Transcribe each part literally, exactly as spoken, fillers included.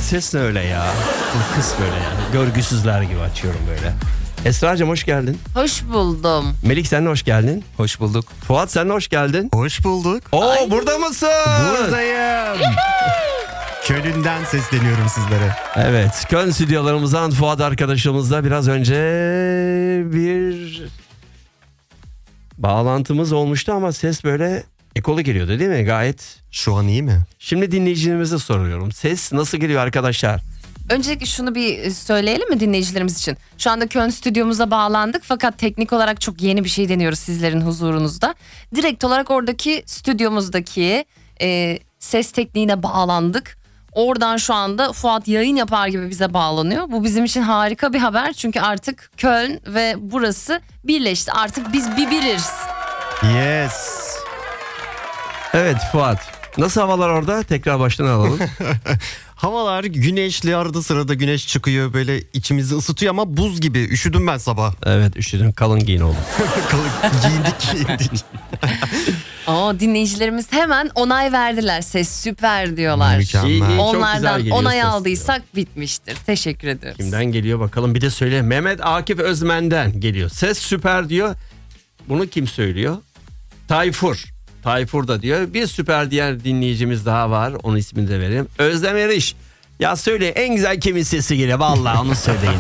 ses ne öyle ya? Bu kız böyle yani. Görgüsüzler gibi açıyorum böyle. Esra'cığım hoş geldin. Hoş buldum. Melik sen de hoş geldin. Hoş bulduk. Fuat sen de hoş geldin. Hoş bulduk. Oo Ay. Burada mısın? Buradayım. Köln'den sesleniyorum sizlere. Evet, Köln stüdyolarımızdan Fuat arkadaşımızla biraz önce bir bağlantımız olmuştu ama ses böyle ekolu geliyordu değil mi? Gayet. Şu an iyi mi? Şimdi dinleyicilerimize soruyorum. Ses nasıl geliyor arkadaşlar? Öncelikle şunu bir söyleyelim mi dinleyicilerimiz için? Şu anda Köln stüdyomuza bağlandık fakat teknik olarak çok yeni bir şey deniyoruz sizlerin huzurunuzda. Direkt olarak oradaki stüdyomuzdaki e, ses tekniğine bağlandık. Oradan şu anda Fuat yayın yapar gibi bize bağlanıyor. Bu bizim için harika bir haber çünkü artık Köln ve burası birleşti. Artık biz bir biriz. Yes. Evet Fuat. Nasıl havalar orada? Tekrar baştan alalım. Havalar güneşli, arada sırada güneş çıkıyor, böyle içimizi ısıtıyor ama buz gibi. Üşüdüm ben sabah. Evet üşüdüm, kalın giyin oldum. Kalın giyindik giyindik. Aa, dinleyicilerimiz hemen onay verdiler. Ses süper diyorlar. Mükemmel. İyi, iyi, çok güzel Onlardan geliyor onay ses aldıysak bitmiştir. Teşekkür ediyoruz. Kimden geliyor bakalım, bir de söyle. Mehmet Akif Özmen'den geliyor. Ses süper diyor. Bunu kim söylüyor? Tayfur. Tayfur da diyor. Bir süper diğer dinleyicimiz daha var. Onun ismini de vereyim. Özlem Eriş. Ya söyle, en güzel kimin sesi geliyor? Vallahi onu söyleyin.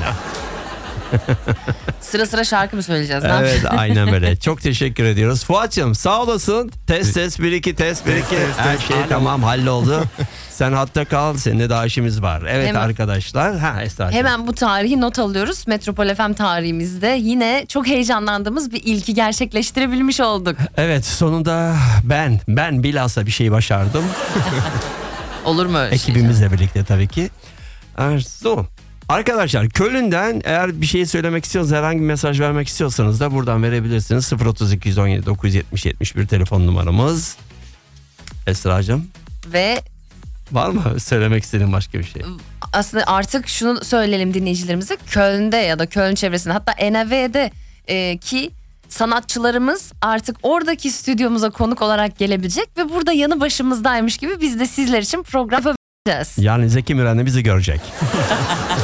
Sıra sıra şarkı mı söyleyeceğiz? Evet aynen böyle. Çok teşekkür ediyoruz. Fuat'cığım sağ olasın. Test test bir iki test bir iki. test, Her test, şey alo. tamam halloldu. Sen hatta kal. Senin de daha işimiz var. Evet Hemen- arkadaşlar. Ha Esra'cığım. Hemen bu tarihi not alıyoruz. Metropol F M tarihimizde yine çok heyecanlandığımız bir ilki gerçekleştirebilmiş olduk. Evet sonunda ben ben bilhassa bir şey başardım. Olur mu öyle şey? Ekibimizle birlikte tabii ki. Arzu. Arkadaşlar Köln'den eğer bir şey söylemek istiyorsanız, herhangi bir mesaj vermek istiyorsanız da buradan verebilirsiniz. sıfır otuz iki yüz on yedi dokuz yüz yetmiş yetmiş bir telefon numaramız. Esra'cığım Ve var mı söylemek istediğin başka bir şey? aslında artık şunu söyleyelim dinleyicilerimize. Köln'de ya da Köln çevresinde, hatta N A V'de e, ki sanatçılarımız artık oradaki stüdyomuza konuk olarak gelebilecek ve burada yanı başımızdaymış gibi biz de sizler için program yapacağız. Yani Zeki Müren de bizi görecek.